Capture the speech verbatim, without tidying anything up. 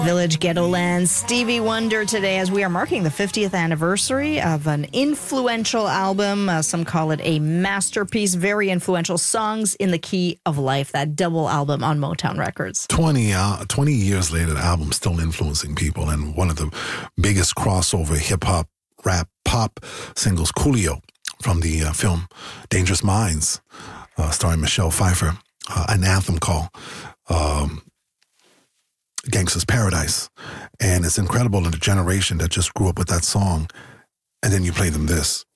Village Ghetto Land, Stevie Wonder today as we are marking the fiftieth anniversary of an influential album. Uh, some call it a masterpiece, very influential. Songs in the Key of Life, that double album on Motown Records. twenty, uh, twenty years later, the album's still influencing people, and one of the biggest crossover hip-hop, rap, pop singles, Coolio, from the uh, film Dangerous Minds, uh, starring Michelle Pfeiffer, uh, an anthem called um, Gangsta's Paradise. And it's incredible in a generation that just grew up with that song, and then you play them this.